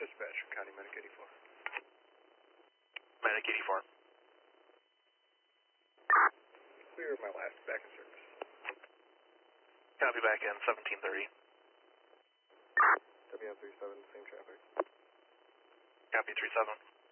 Dispatch, County Medic 84. Medic 84. Clear my last back in service. Copy back in 1730. WM37, same traffic. Copy 37.